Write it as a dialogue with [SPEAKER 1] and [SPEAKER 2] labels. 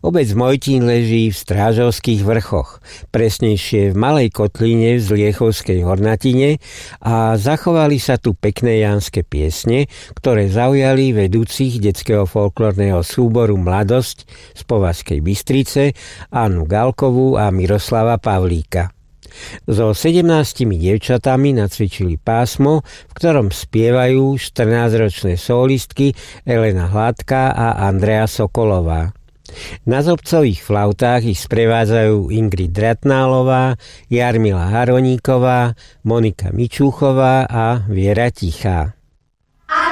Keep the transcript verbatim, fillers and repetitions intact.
[SPEAKER 1] Obec Mojtín leží v Strážovských vrchoch, presnejšie v malej kotline v Zliechovskej hornatine a zachovali sa tu pekné jánske piesne, ktoré zaujali vedúcich detského folklórneho súboru Mladosť z Považskej Bystrice, Annu Galkovú a Miroslava Pavlíka. So sedemnástimi dievčatami nacvičili pásmo, v ktorom spievajú štrnásťročné solistky Elena Hladká a Andrea Sokolová. Na zobcových flautách ich sprevádzajú Ingrid Dratnálová, Jarmila Haroníková, Monika Mičúchová a Viera Tichá.